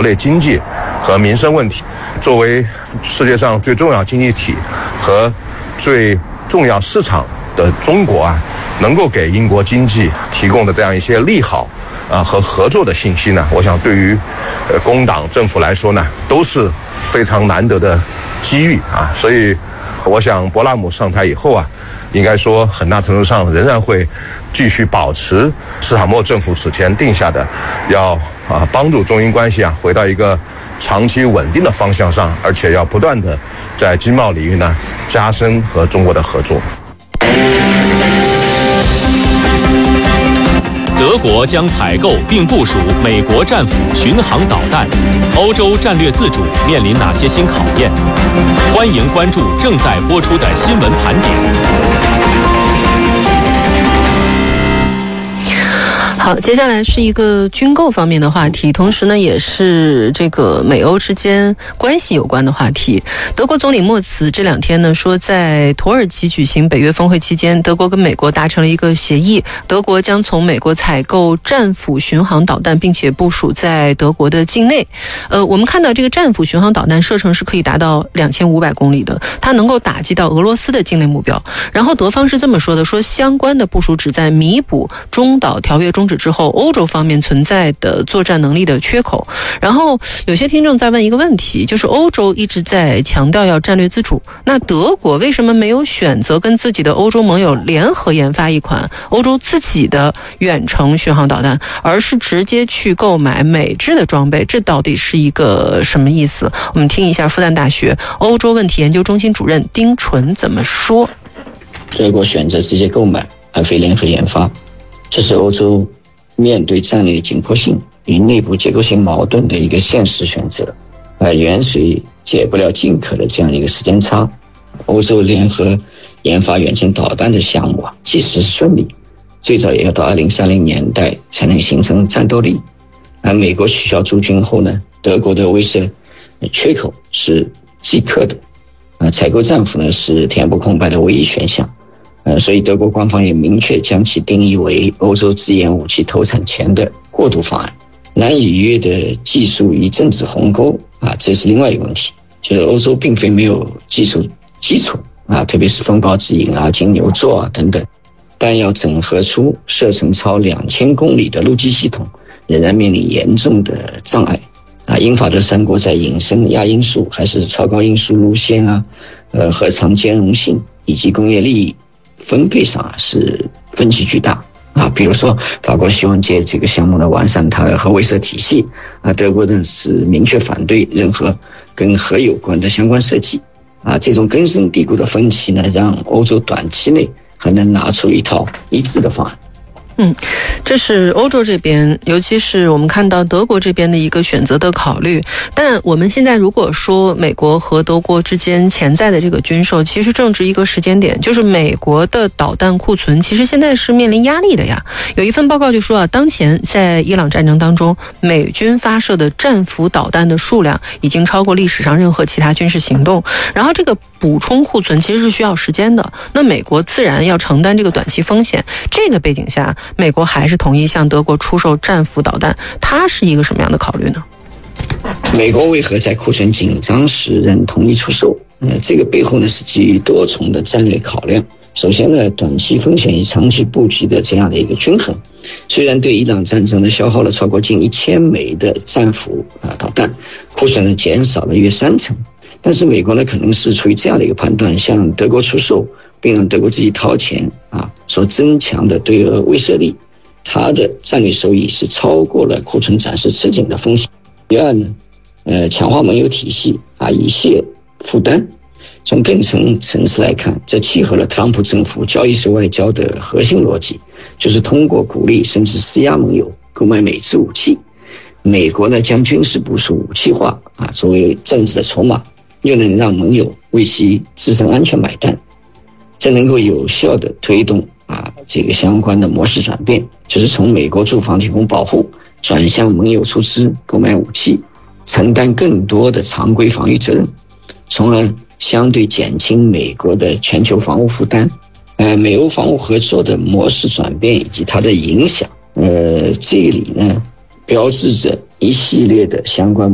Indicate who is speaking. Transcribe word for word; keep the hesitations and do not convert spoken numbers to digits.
Speaker 1: 内经济和民生问题。作为世界上最重要经济体和最重要市场的中国啊，能够给英国经济提供的这样一些利好啊和合作的信息呢，我想对于呃工党政府来说呢，都是非常难得的机遇啊。所以我想博拉姆上台以后啊，应该说很大程度上仍然会继续保持斯塔默政府此前定下的要啊帮助中英关系啊回到一个长期稳定的方向上，而且要不断的在经贸领域呢加深和中国的合作。
Speaker 2: 德国将采购并部署美国战斧巡航导弹，欧洲战略自主面临哪些新考验？欢迎关注正在播出的新闻盘点。
Speaker 3: 好，接下来是一个军购方面的话题，同时呢也是这个美欧之间关系有关的话题。德国总理默茨这两天呢说，在土耳其举行北约峰会期间，德国跟美国达成了一个协议，德国将从美国采购战斧巡航导弹，并且部署在德国的境内。呃，我们看到这个战斧巡航导弹射程是可以达到两千五百公里的，它能够打击到俄罗斯的境内目标。然后德方是这么说的，说相关的部署旨在弥补中导条约终止之后欧洲方面存在的作战能力的缺口。然后有些听众在问一个问题，就是欧洲一直在强调要战略自主，那德国为什么没有选择跟自己的欧洲盟友联合研发一款欧洲自己的远程巡航导弹，而是直接去购买美制的装备？这到底是一个什么意思？我们听一下复旦大学欧洲问题研究中心主任丁纯怎么说。
Speaker 4: 德国选择直接购买而非联合研发，这是欧洲面对战略紧迫性与内部结构性矛盾的一个现实选择，而远水解不了近渴的这样一个时间差。欧洲联合研发远程导弹的项目啊，即使顺利，最早也要到二零三零年代才能形成战斗力。而美国取消驻军后呢，德国的威慑缺口是即刻的，呃，采购战斧呢是填补空白的唯一选项。呃，所以德国官方也明确将其定义为欧洲自研武器投产前的过渡方案。难以逾越的技术与政治鸿沟啊，这是另外一个问题。就是欧洲并非没有技术基础啊，特别是风暴之影啊、金牛座啊等等，但要整合出射程超两千公里的陆基系统，仍然面临严重的障碍啊。英法德三国在隐身亚音速还是超高音速路线啊、呃核常兼容性以及工业利益分配上啊是分歧巨大啊。比如说法国希望借这个项目呢完善它的核威慑体系啊，德国呢是明确反对任何跟核有关的相关设计啊。这种根深蒂固的分歧呢，让欧洲短期内很难拿出一套一致的方案。
Speaker 3: 嗯，这是欧洲这边，尤其是我们看到德国这边的一个选择的考虑。但我们现在如果说美国和德国之间潜在的这个军售，其实正值一个时间点，就是美国的导弹库存其实现在是面临压力的呀。有一份报告就说啊，当前在伊朗战争当中，美军发射的战斧导弹的数量已经超过历史上任何其他军事行动。然后这个补充库存其实是需要时间的，那美国自然要承担这个短期风险。这个背景下，美国还是同意向德国出售战斧导弹，它是一个什么样的考虑呢？
Speaker 4: 美国为何在库存紧张时仍同意出售？呃，这个背后呢是基于多重的战略考量。首先呢，短期风险与长期布局的这样的一个均衡。虽然对伊朗战争呢消耗了超过近一千枚的战斧啊导弹，库存呢减少了约三成，但是美国呢可能是出于这样的一个判断，向德国出售，并让德国自己掏钱啊，所增强的对俄威慑力，它的战略收益是超过了库存暂时吃紧的风险。第二呢，呃，强化盟友体系啊，以卸负担。从更深层次来看，这契合了特朗普政府交易式外交的核心逻辑，就是通过鼓励甚至施压盟友购买美制武器。美国呢将军事部署武器化啊，作为政治的筹码，又能让盟友为其自身安全买单，这能够有效的推动啊这个相关的模式转变，就是从美国驻防提供保护，转向盟友出资购买武器，承担更多的常规防御责任，从而相对减轻美国的全球防务负担。呃，美欧防务合作的模式转变以及它的影响，呃，这里呢标志着一系列的相关